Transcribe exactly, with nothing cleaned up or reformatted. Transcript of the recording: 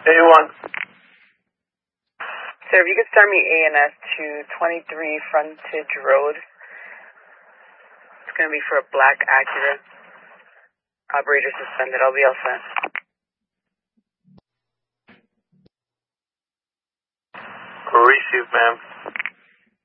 A one. Sir, if you could start me A N S to twenty-three Frontage Road. It's going to be for a black Acura. Operator suspended. I'll be all set. Receive, ma'am.